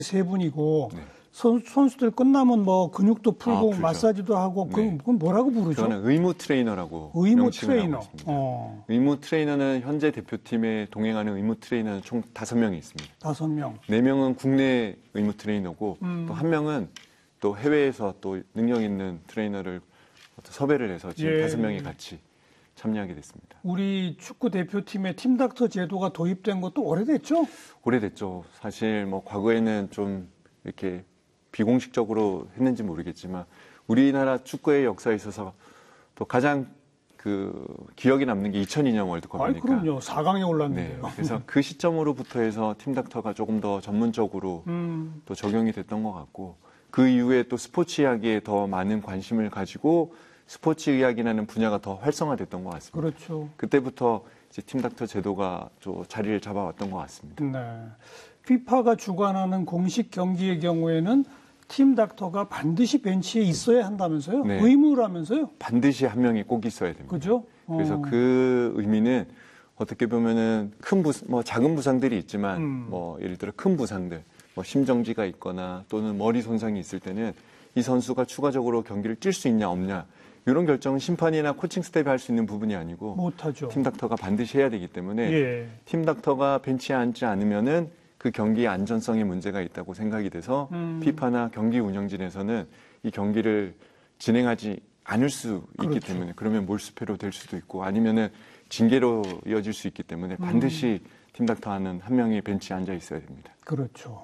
세 분이고 네. 선수들 끝나면 뭐 근육도 풀고 풀죠. 마사지도 하고 네. 그건 뭐라고 부르죠? 저는 의무 트레이너라고 의무 명칭을 트레이너. 하고 있습니다. 의무 트레이너는 현재 대표팀에 동행하는 의무 트레이너는 총 5명이 있습니다. 5명. 4명은 국내 의무 트레이너고 또 1명은 또 해외에서 또 능력 있는 트레이너를 섭외를 해서 지금 5명이 같이 참여하게 됐습니다. 우리 축구 대표팀의 팀닥터 제도가 도입된 것도 오래됐죠? 오래됐죠. 사실 뭐 과거에는 좀 이렇게 비공식적으로 했는지 모르겠지만 우리나라 축구의 역사에 있어서 또 가장 그 기억에 남는 게 2002년 월드컵이니까. 그럼요. 4강에 올랐는데요. 네, 그래서 그 시점으로부터 해서 팀닥터가 조금 더 전문적으로 또 적용이 됐던 것 같고 그 이후에 또 스포츠 이야기에 더 많은 관심을 가지고 스포츠 의학이라는 분야가 더 활성화됐던 것 같습니다. 그렇죠. 그때부터 이제 팀닥터 제도가 좀 자리를 잡아왔던 것 같습니다. 네. 피파가 주관하는 공식 경기의 경우에는 팀닥터가 반드시 벤치에 있어야 한다면서요? 네. 의무라면서요? 반드시 한 명이 꼭 있어야 됩니다. 그죠? 그래서 그 의미는 어떻게 보면은 작은 부상들이 있지만 뭐 예를 들어 큰 부상들, 뭐 심정지가 있거나 또는 머리 손상이 있을 때는 이 선수가 추가적으로 경기를 뛸 수 있냐 없냐 이런 결정은 심판이나 코칭 스텝이 할 수 있는 부분이 아니고 못하죠. 팀닥터가 반드시 해야 되기 때문에 팀닥터가 벤치에 앉지 않으면은 그 경기의 안전성에 문제가 있다고 생각이 돼서 피파나 경기 운영진에서는 이 경기를 진행하지 않을 수 있기 때문에 그러면 몰수패로 될 수도 있고 아니면은 징계로 이어질 수 있기 때문에 반드시 팀닥터 하는 한 명이 벤치에 앉아 있어야 됩니다. 그렇죠.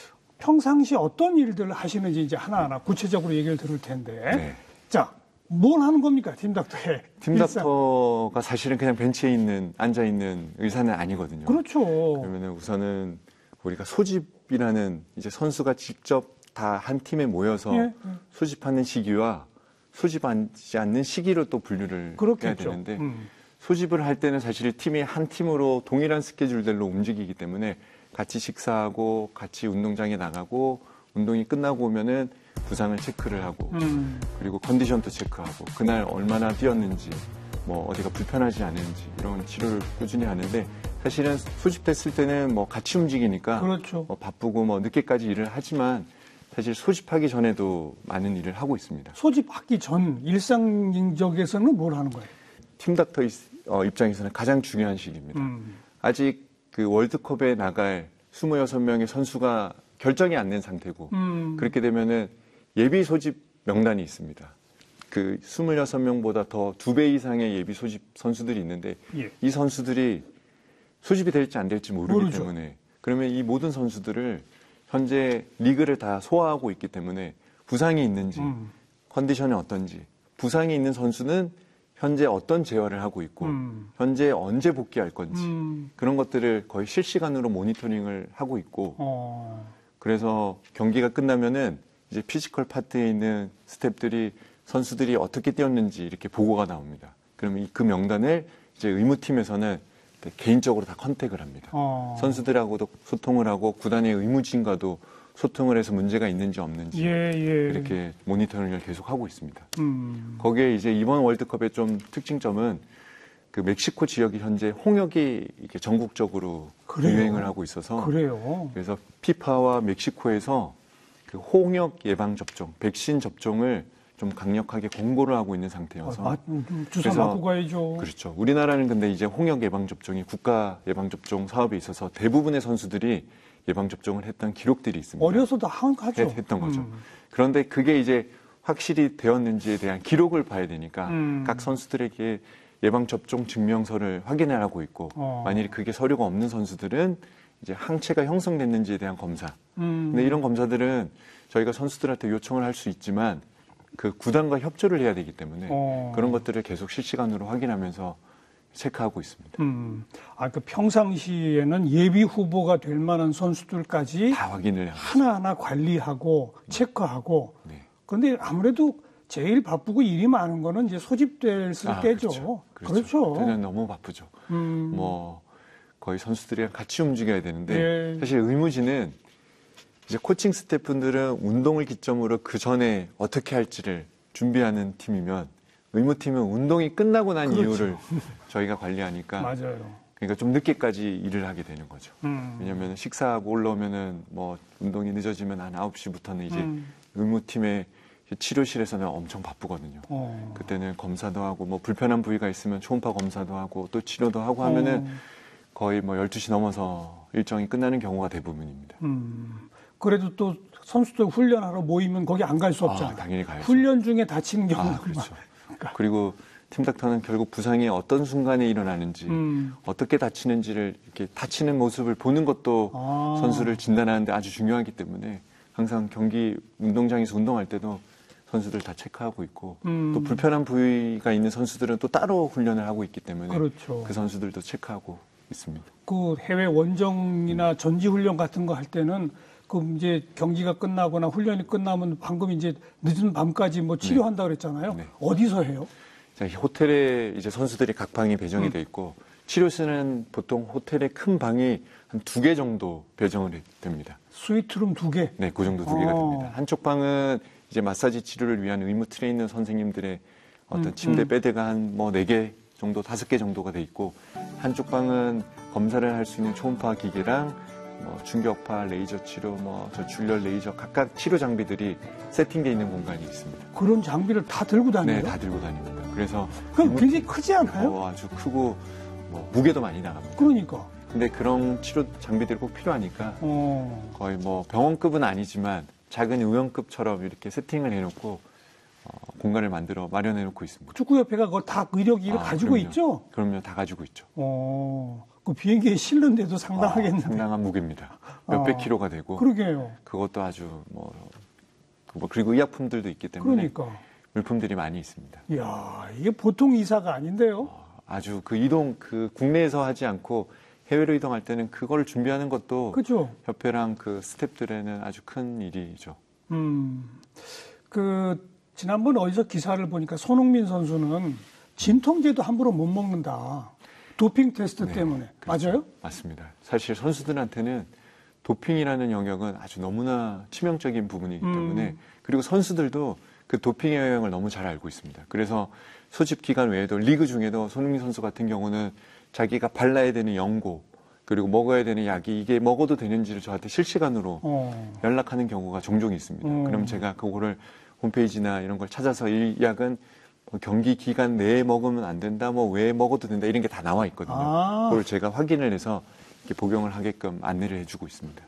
평상시 어떤 일들을 하시는지 이제 하나하나 구체적으로 얘기를 들을 텐데. 네. 자, 뭘 하는 겁니까? 팀닥터에. 팀닥터가 사실은 그냥 벤치에 앉아 있는 의사는 아니거든요. 그렇죠. 그러면은 우선은 우리가 소집이라는 이제 선수가 직접 다 한 팀에 모여서 소집하는 시기와 소집하지 않는 시기로 또 분류를 그렇겠죠. 해야 되는데 소집을 할 때는 사실 팀이 한 팀으로 동일한 스케줄대로 움직이기 때문에 같이 식사하고 같이 운동장에 나가고 운동이 끝나고 오면은 부상을 체크를 하고 그리고 컨디션도 체크하고 그날 얼마나 뛰었는지 뭐 어디가 불편하지 않은지 이런 치료를 꾸준히 하는데 사실은 소집됐을 때는 뭐 같이 움직이니까 그렇죠. 뭐 바쁘고 뭐 늦게까지 일을 하지만 사실 소집하기 전에도 많은 일을 하고 있습니다. 소집하기 전 일상적에서는 뭘 하는 거예요? 팀닥터 입장에서는 가장 중요한 시기입니다. 아직 그 월드컵에 나갈 26명의 선수가 결정이 안 된 상태고 그렇게 되면은 예비 소집 명단이 있습니다. 그 26명보다 더 2배 이상의 예비 소집 선수들이 있는데 이 선수들이 소집이 될지 안 될지 모르기 때문에 그러면 이 모든 선수들을 현재 리그를 다 소화하고 있기 때문에 부상이 있는지 컨디션이 어떤지 부상이 있는 선수는 현재 어떤 재활을 하고 있고 현재 언제 복귀할 건지 그런 것들을 거의 실시간으로 모니터링을 하고 있고 그래서 경기가 끝나면은 이제 피지컬 파트에 있는 스태프들이 선수들이 어떻게 뛰었는지 이렇게 보고가 나옵니다. 그러면 그 명단을 이제 의무팀에서는 개인적으로 다 컨택을 합니다. 선수들하고도 소통을 하고 구단의 의무진과도 소통을 해서 문제가 있는지 없는지 이렇게 모니터링을 계속 하고 있습니다. 거기에 이제 이번 월드컵의 좀 특징점은 그 멕시코 지역이 현재 홍역이 이렇게 전국적으로 유행을 하고 있어서 그래서 피파와 멕시코에서 그 홍역 예방 접종, 백신 접종을 좀 강력하게 공고를 하고 있는 상태여서 주사 맞고 가야죠. 그렇죠. 우리나라는 근데 이제 홍역 예방 접종이 국가 예방 접종 사업에 있어서 대부분의 선수들이 예방 접종을 했던 기록들이 있습니다. 어려서도 하죠. 했던 거죠. 그런데 그게 이제 확실히 되었는지에 대한 기록을 봐야 되니까 각 선수들에게 예방 접종 증명서를 확인을 하고 있고 만일 그게 서류가 없는 선수들은 이제 항체가 형성됐는지에 대한 검사. 근데 이런 검사들은 저희가 선수들한테 요청을 할 수 있지만 그 구단과 협조를 해야 되기 때문에 그런 것들을 계속 실시간으로 확인하면서 체크하고 있습니다. 그 평상시에는 예비 후보가 될 만한 선수들까지 다 확인을 하나하나 관리하고 체크하고. 그런데 아무래도 제일 바쁘고 일이 많은 거는 이제 소집됐을 때죠. 그렇죠. 그때는 너무 바쁘죠. 뭐 거의 선수들이랑 같이 움직여야 되는데 사실 의무진은 이제 코칭 스태프분들은 운동을 기점으로 그 전에 어떻게 할지를 준비하는 팀이면 의무팀은 운동이 끝나고 난 이후를 저희가 관리하니까 맞아요. 그러니까 좀 늦게까지 일을 하게 되는 거죠. 왜냐하면 식사하고 올라오면은 뭐 운동이 늦어지면 한 9시부터는 이제 의무팀의 치료실에서는 엄청 바쁘거든요. 그때는 검사도 하고 뭐 불편한 부위가 있으면 초음파 검사도 하고 또 치료도 하고 하면은 거의 뭐 12시 넘어서 일정이 끝나는 경우가 대부분입니다. 그래도 또 선수들 훈련하러 모이면 거기 안 갈 수 없잖아요. 당연히 가야죠. 훈련 중에 다치는 경우가 그렇죠. 그리고 팀닥터는 결국 부상이 어떤 순간에 일어나는지 어떻게 다치는지를 이렇게 다치는 모습을 보는 것도 선수를 진단하는데 아주 중요하기 때문에 항상 경기 운동장에서 운동할 때도 선수들 다 체크하고 있고 또 불편한 부위가 있는 선수들은 또 따로 훈련을 하고 있기 때문에 그렇죠. 그 선수들도 체크하고 있습니다. 그 해외 원정이나 전지 훈련 같은 거 할 때는 그 이제 경기가 끝나거나 훈련이 끝나면 방금 이제 늦은 밤까지 뭐 치료한다 그랬잖아요. 네. 어디서 해요? 자, 호텔에 이제 선수들이 각 방이 배정이 돼 있고 치료실은 보통 호텔의 큰 방이 한 2개 정도 배정이 됩니다. 스위트룸 2개? 네, 그 정도 2개가 됩니다. 한쪽 방은 이제 마사지 치료를 위한 의무 트레이너 선생님들의 어떤 침대 베드가 한 뭐 4개 정도, 5개 정도가 돼 있고 한쪽 방은 검사를 할 수 있는 초음파 기계랑 뭐 충격파, 레이저 치료, 뭐 저출혈 레이저 각각 치료 장비들이 세팅되어 있는 공간이 있습니다. 그런 장비를 다 들고 다녀요? 네, 다 들고 다닙니다. 그래서 그럼 굉장히 크지 않아요? 아주 크고 뭐 무게도 많이 나갑니다. 그러니까. 근데 그런 치료 장비들이 꼭 필요하니까 거의 뭐 병원급은 아니지만 작은 의원급처럼 이렇게 세팅을 해놓고 공간을 만들어 마련해놓고 있습니다. 축구협회가 그걸 다 의료기기를 가지고 그럼요. 있죠? 그럼요, 다 가지고 있죠. 그 비행기에 실는데도 상당하겠는데. 상당한 무게입니다. 몇백 킬로가 되고. 그러게요. 그것도 아주 그리고 의약품들도 있기 때문에 그러니까. 물품들이 많이 있습니다. 이야, 이게 보통 이사가 아닌데요? 아주 국내에서 하지 않고 해외로 이동할 때는 그걸 준비하는 것도 그죠? 협회랑 그 스태프들에는 아주 큰 일이죠. 지난번 어디서 기사를 보니까 손흥민 선수는 진통제도 함부로 못 먹는다. 도핑 테스트 때문에. 그렇죠. 맞아요? 맞습니다. 사실 선수들한테는 도핑이라는 영역은 아주 너무나 치명적인 부분이기 때문에 그리고 선수들도 그 도핑의 영향을 너무 잘 알고 있습니다. 그래서 소집 기간 외에도 리그 중에도 손흥민 선수 같은 경우는 자기가 발라야 되는 연고 그리고 먹어야 되는 약이 이게 먹어도 되는지를 저한테 실시간으로 연락하는 경우가 종종 있습니다. 그럼 제가 그거를 홈페이지나 이런 걸 찾아서 이 약은 경기 기간 내에 먹으면 안 된다, 왜 먹어도 된다 이런 게 다 나와 있거든요. 그걸 제가 확인을 해서 이렇게 복용을 하게끔 안내를 해주고 있습니다.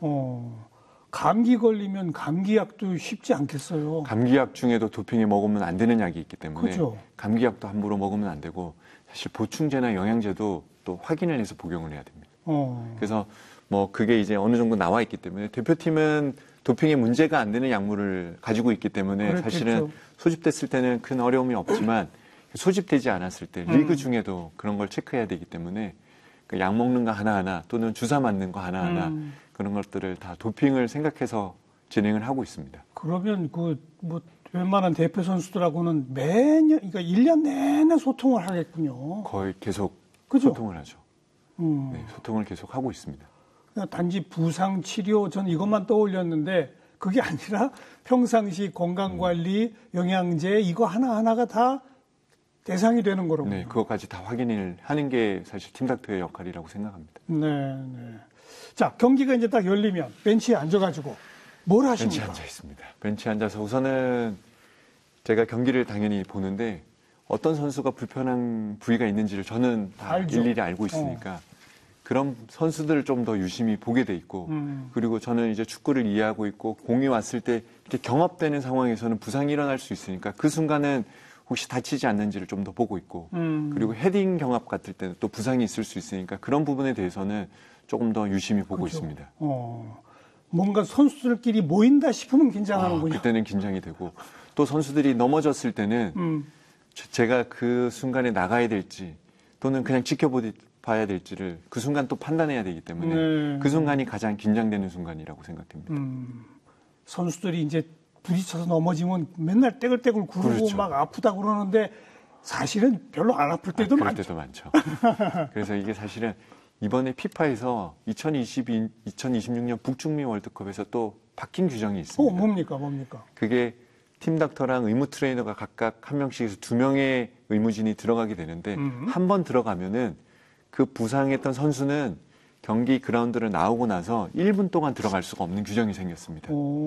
감기 걸리면 감기약도 쉽지 않겠어요. 감기약 중에도 도핑에 먹으면 안 되는 약이 있기 때문에 그렇죠. 감기약도 함부로 먹으면 안 되고 사실 보충제나 영양제도 또 확인을 해서 복용을 해야 됩니다. 그래서 그게 이제 어느 정도 나와 있기 때문에 대표팀은 도핑에 문제가 안 되는 약물을 가지고 있기 때문에 그렇겠죠. 사실은 소집됐을 때는 큰 어려움이 없지만 소집되지 않았을 때 리그 중에도 그런 걸 체크해야 되기 때문에 약 먹는 거 하나하나 또는 주사 맞는 거 하나하나 그런 것들을 다 도핑을 생각해서 진행을 하고 있습니다. 그러면 웬만한 대표 선수들하고는 매년, 그러니까 1년 내내 소통을 하겠군요. 거의 계속 그죠? 소통을 하죠. 네, 소통을 계속 하고 있습니다. 단지 부상 치료, 전 이것만 떠올렸는데 그게 아니라 평상시 건강관리, 영양제 이거 하나하나가 다 대상이 되는 거로군요. 네, 그것까지 다 확인을 하는 게 사실 팀닥터의 역할이라고 생각합니다. 네. 자, 경기가 이제 딱 열리면 벤치에 앉아가지고 뭘 하십니까? 벤치에 앉아 있습니다. 벤치에 앉아서 우선은 제가 경기를 당연히 보는데 어떤 선수가 불편한 부위가 있는지를 저는 다 알죠. 일일이 알고 있으니까 그런 선수들을 좀 더 유심히 보게 돼 있고 그리고 저는 이제 축구를 이해하고 있고 공이 왔을 때 이렇게 경합되는 상황에서는 부상이 일어날 수 있으니까 그 순간은 혹시 다치지 않는지를 좀 더 보고 있고 그리고 헤딩 경합 같을 때는 또 부상이 있을 수 있으니까 그런 부분에 대해서는 조금 더 유심히 보고 그렇죠. 있습니다. 뭔가 선수들끼리 모인다 싶으면 긴장하는군요. 그때는 긴장이 되고 또 선수들이 넘어졌을 때는 제가 그 순간에 나가야 될지 또는 그냥 지켜봐야 될지를 그 순간 또 판단해야 되기 때문에 그 순간이 가장 긴장되는 순간이라고 생각됩니다. 선수들이 이제 부딪혀서 넘어지면 맨날 떼굴떼굴 구르고 그렇죠. 막 아프다 그러는데 사실은 별로 안 아플 때도 그럴 많죠. 때도 많죠. 그래서 이게 사실은 이번에 피파에서 2026년 북중미 월드컵에서 또 바뀐 규정이 있습니다. 뭡니까? 그게 팀닥터랑 의무 트레이너가 각각 한 명씩에서 2명의 의무진이 들어가게 되는데 한 번 들어가면은 그 부상했던 선수는 경기 그라운드를 나오고 나서 1분 동안 들어갈 수가 없는 규정이 생겼습니다.